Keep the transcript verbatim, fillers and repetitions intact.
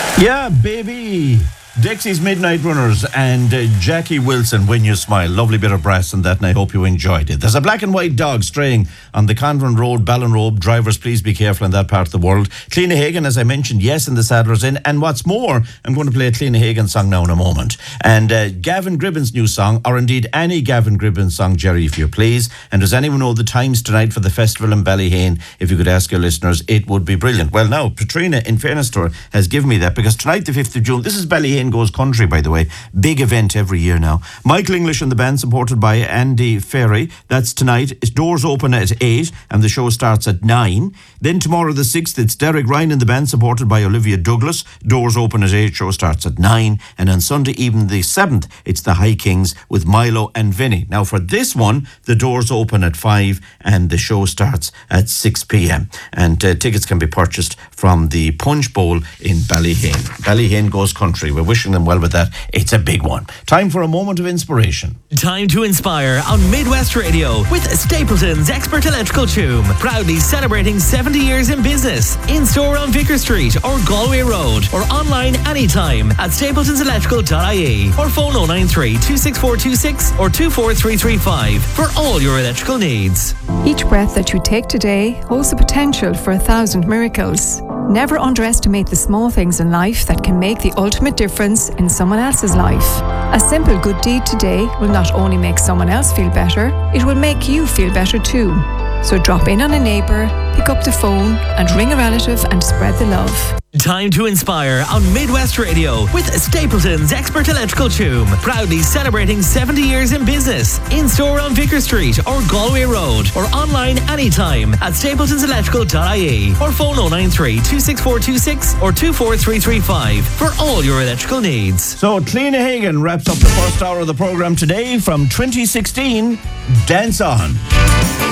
Yeah, baby. Dexy's Midnight Runners and uh, Jackie Wilson, When You Smile. Lovely bit of brass in that, and I hope you enjoyed it. There's a black and white dog straying on the Convent Road, Ballinrobe. Drivers, please be careful in that part of the world. Cliona Hagan, as I mentioned, yes, in the Saddler's Inn. And what's more, I'm going to play a Cliona Hagan song now in a moment. And uh, Gavin Gribben's new song, or indeed any Gavin Gribben song, Jerry, if you please. And does anyone know the times tonight for the festival in Ballyhane? If you could ask your listeners, it would be brilliant. Well, now, Patrina, in fairness to her, has given me that, because tonight, the fifth of June, this is Ballyhane Goes Country, by the way. Big event every year now. Michael English and the band, supported by Andy Ferry. That's tonight. It's doors open at eight and the show starts at nine. Then tomorrow the sixth, it's Derek Ryan and the band, supported by Olivia Douglas. Doors open at eight, show starts at nine. And on Sunday evening the seventh, it's the High Kings with Milo and Vinny. Now for this one, the doors open at five and the show starts at six p.m. And uh, tickets can be purchased from the Punch Bowl in Ballyhane. Ballyhane Goes Country. We're wishing them well with that. It's a big one. Time for a moment of inspiration. Time to inspire on Midwest Radio with Stapleton's Expert Electrical Tune. Proudly celebrating seventy years in business. In store on Vicar Street or Galway Road, or online anytime at stapletons electrical dot I E, or phone oh nine three, two six four two six or two four three three five for all your electrical needs. Each breath that you take today holds the potential for a thousand miracles. Never underestimate the small things in life that can make the ultimate difference in someone else's life. A simple good deed today will not only make someone else feel better, it will make you feel better too. So drop in on a neighbour, pick up the phone and ring a relative and spread the love. Time to inspire on Midwest Radio with Stapleton's Expert Electrical Tune. Proudly celebrating seventy years in business. In store on Vicar Street or Galway Road, or online anytime at stapletons electrical dot I E, or phone oh nine three, two six four two six or two four three three five for all your electrical needs. So Cliona Hagan wraps up the first hour of the programme today from twenty sixteen. Dance On.